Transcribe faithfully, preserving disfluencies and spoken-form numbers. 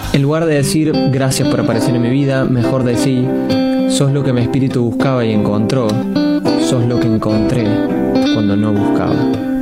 En lugar de decir gracias por aparecer en mi vida, mejor decir sos lo que mi espíritu buscaba y encontró, sos lo que encontré cuando no buscaba.